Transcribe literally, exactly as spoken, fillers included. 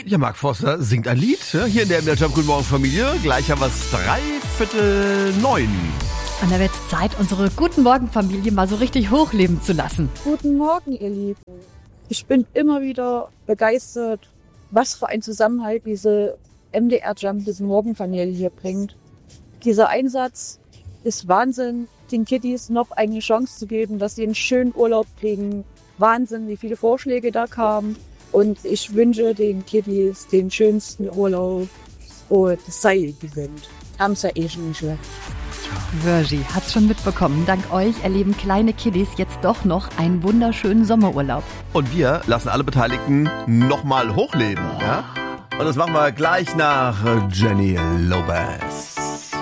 Ja, Mark Forster singt ein Lied, ja, hier in der M D R Jump Guten Morgen Familie. Gleich haben wir es drei Viertel neun. Und da wird es Zeit, unsere Guten Morgen Familie mal so richtig hochleben zu lassen. Guten Morgen, ihr Lieben. Ich bin immer wieder begeistert, was für ein Zusammenhalt diese M D R Jump, diese Morgenfamilie hier bringt. Dieser Einsatz ist Wahnsinn, den Kiddies noch eine Chance zu geben, dass sie einen schönen Urlaub kriegen. Wahnsinn, wie viele Vorschläge da kamen. Und ich wünsche den Kiddies den schönsten Urlaub und sei gegönnt. Haben sie ja eh schon nicht schlecht. Virgie hat's schon mitbekommen. Dank euch erleben kleine Kiddies jetzt doch noch einen wunderschönen Sommerurlaub. Und wir lassen alle Beteiligten nochmal hochleben. Ja? Und das machen wir gleich nach Jenny Lopez.